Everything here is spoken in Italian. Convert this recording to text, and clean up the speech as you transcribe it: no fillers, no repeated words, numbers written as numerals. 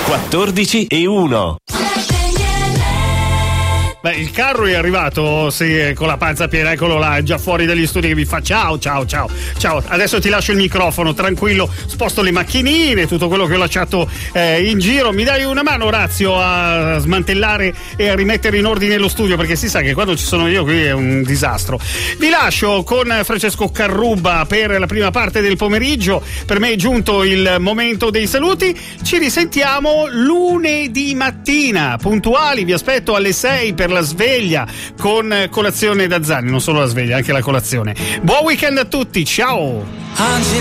14:1. Beh, il carro è arrivato, sì, con la panza piena, eccolo là, già fuori dagli studi che vi fa ciao. Adesso ti lascio il microfono, tranquillo, sposto le macchinine, tutto quello che ho lasciato in giro. Mi dai una mano, Orazio, a smantellare e a rimettere in ordine lo studio, perché si sa che quando ci sono io qui è un disastro. Vi lascio con Francesco Carrubba per la prima parte del pomeriggio. Per me è giunto il momento dei saluti. Ci risentiamo lunedì mattina, puntuali, vi aspetto alle 6 per la sveglia con colazione da Zanni, non solo la sveglia, anche la colazione. Buon weekend a tutti, ciao!